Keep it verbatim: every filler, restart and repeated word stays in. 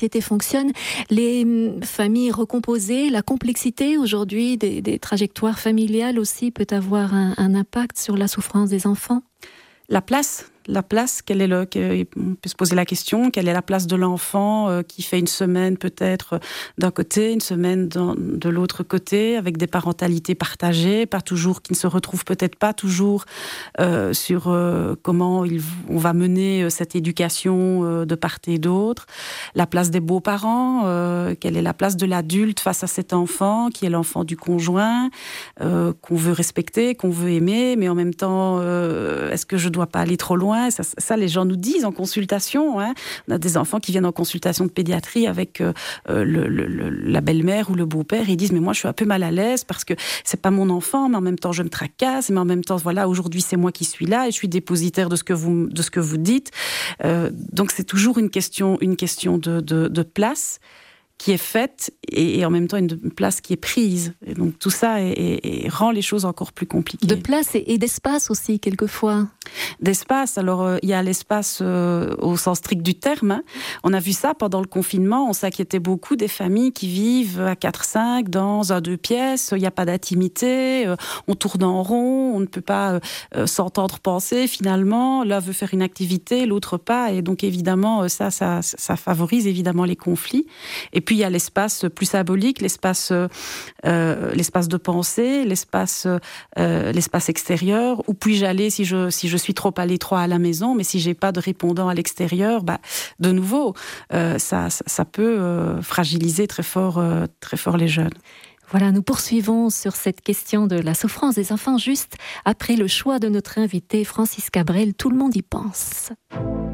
société fonctionne, les hum, familles recomposées, la complexité aujourd'hui des, des trajectoires familiales aussi peut avoir un, un impact sur la souffrance des enfants. La place La place, quelle est le, on peut se poser la question, quelle est la place de l'enfant euh, qui fait une semaine peut-être d'un côté, une semaine dans, de l'autre côté, avec des parentalités partagées, pas toujours, qui ne se retrouvent peut-être pas toujours euh, sur euh, comment il, on va mener cette éducation euh, de part et d'autre. La place des beaux-parents, euh, quelle est la place de l'adulte face à cet enfant, qui est l'enfant du conjoint, euh, qu'on veut respecter, qu'on veut aimer, mais en même temps, euh, est-ce que je dois pas aller trop loin? Ça, ça, les gens nous disent en consultation. Hein. On a des enfants qui viennent en consultation de pédiatrie avec euh, le, le, le, la belle-mère ou le beau-père. Et ils disent, mais moi, je suis un peu mal à l'aise parce que c'est pas mon enfant, mais en même temps, je me tracasse. Mais en même temps, voilà, aujourd'hui, c'est moi qui suis là et je suis dépositaire de ce que vous, de ce que vous dites. Euh, donc, c'est toujours une question, une question de, de, de place qui est faite et, et en même temps une place qui est prise. Et donc tout ça est, est, est, rend les choses encore plus compliquées. De place et, et d'espace aussi, quelquefois. D'espace, alors euh, il y a l'espace euh, au sens strict du terme. Hein. On a vu ça pendant le confinement, on s'inquiétait beaucoup des familles qui vivent à quatre cinq dans un deux pièces, il n'y a pas d'intimité, euh, on tourne en rond, on ne peut pas euh, s'entendre penser finalement, l'un veut faire une activité, l'autre pas, et donc évidemment ça, ça, ça favorise évidemment les conflits. Et puis il y a l'espace plus symbolique, l'espace, euh, l'espace de pensée, l'espace, euh, l'espace extérieur. Où puis-je aller si je, si je suis trop à l'étroit à la maison, mais si j'ai pas de répondant à l'extérieur, bah, de nouveau, euh, ça, ça, ça peut euh, fragiliser très fort, euh, très fort les jeunes. Voilà, nous poursuivons sur cette question de la souffrance des enfants juste après le choix de notre invité Francis Cabrel. Tout le monde y pense.